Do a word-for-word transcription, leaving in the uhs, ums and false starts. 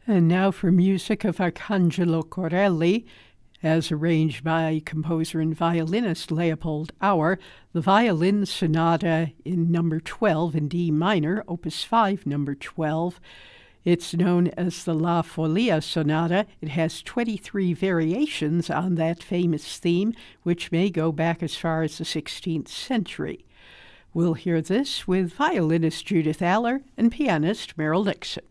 And now for music of Arcangelo Corelli, as arranged by composer and violinist Leopold Auer, the Violin Sonata in number twelve in D minor, opus five, number twelve. It's known as the La Folia Sonata. It has twenty-three variations on that famous theme, which may go back as far as the sixteenth century. We'll hear this with violinist Judith Aller and pianist Merrill Nixon.